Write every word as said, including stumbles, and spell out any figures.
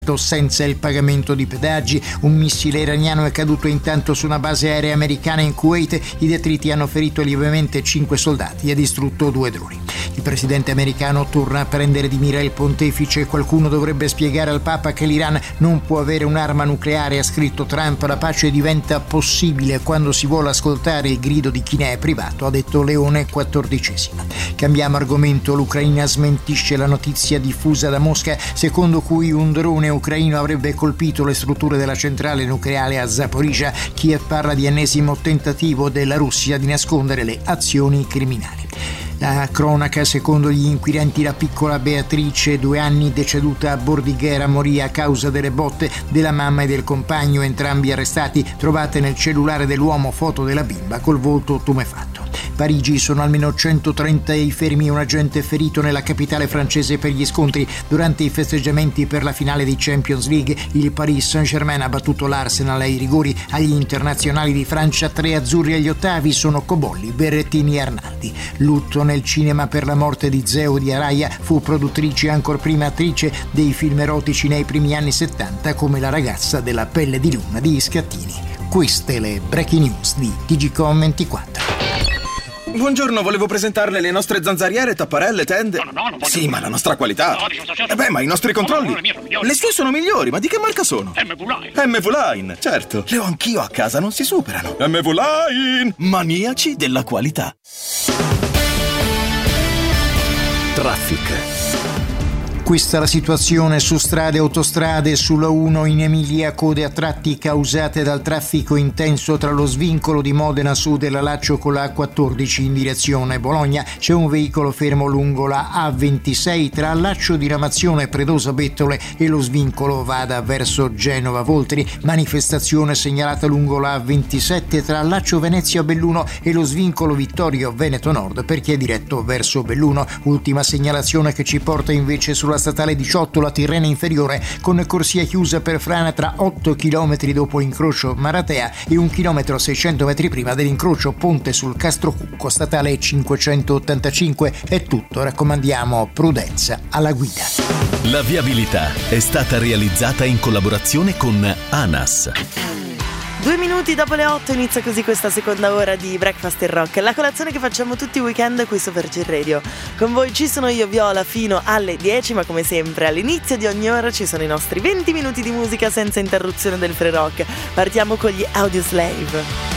senza il pagamento di pedaggi. Un missile iraniano è caduto intanto su una base aerea americana in Kuwait. I detriti hanno ferito lievemente cinque soldati e distrutto due droni. Il presidente americano torna a prendere di mira il pontefice. Qualcuno dovrebbe spiegare al Papa che l'Iran non può avere un'arma nucleare, ha scritto Trump. La pace diventa possibile quando si vuole ascoltare il grido di chi ne è privato, ha detto Leone quattordicesimo. Cambiamo argomento. L'Ucraina smentisce la notizia diffusa da Mosca secondo cui un drone ucraino avrebbe colpito le strutture della centrale nucleare a Zaporizhzhia. Kiev parla di ennesimo tentativo della Russia di nascondere le azioni criminali. La cronaca, secondo gli inquirenti, la piccola Beatrice, due anni, deceduta a Bordighera, morì a causa delle botte della mamma e del compagno, entrambi arrestati, trovate nel cellulare dell'uomo foto della bimba col volto tumefatto. Parigi, sono almeno centotrenta i fermi e un agente ferito nella capitale francese per gli scontri durante i festeggiamenti per la finale di Champions League. Il Paris Saint-Germain ha battuto l'Arsenal ai rigori. Agli internazionali di Francia, tre azzurri agli ottavi sono Cobolli, Berrettini e Arnaldi. Lutto nel cinema per la morte di Zeo di Araya. Fu produttrice e ancor prima attrice dei film erotici nei primi anni settanta, come La ragazza della pelle di luna di Scattini. Queste le breaking news di T G Com ventiquattro. Buongiorno, volevo presentarle le nostre zanzariere, tapparelle, tende. No, no, no, non voglio. Sì, ma la nostra qualità. No, dico, certo. Eh beh, ma i nostri controlli. No, no, le mie sono migliori. Le sue sono migliori, ma di che marca sono? M V Line. M V Line, certo. Le ho anch'io a casa, non si superano. M V Line, maniaci della qualità. Traffic. Questa è la situazione su strade e autostrade. Sulla uno in Emilia, code a tratti causate dal traffico intenso tra lo svincolo di Modena Sud e la Laccio con la A quattordici in direzione Bologna. C'è un veicolo fermo lungo la A ventisei tra Laccio di Ramazione, Predosa Bettole e lo svincolo Vada verso Genova Voltri. Manifestazione segnalata lungo la A ventisette tra Laccio Venezia Belluno e lo svincolo Vittorio Veneto Nord per chi è diretto verso Belluno. Ultima segnalazione che ci porta invece sulla statale diciotto, la Tirrena inferiore, con corsia chiusa per frana tra otto chilometri dopo l'incrocio Maratea e un chilometro seicento metri prima dell'incrocio Ponte sul Castrocucco, statale cinquecentottantacinque. È tutto, raccomandiamo prudenza alla guida. La viabilità è stata realizzata in collaborazione con ANAS. Due minuti dopo le otto inizia così questa seconda ora di Breakfast in Rock, la colazione che facciamo tutti i weekend qui su Virgin Radio. Con voi ci sono io, Viola, fino alle dieci, ma come sempre all'inizio di ogni ora ci sono i nostri venti minuti di musica senza interruzione del free rock. Partiamo con gli Audioslave.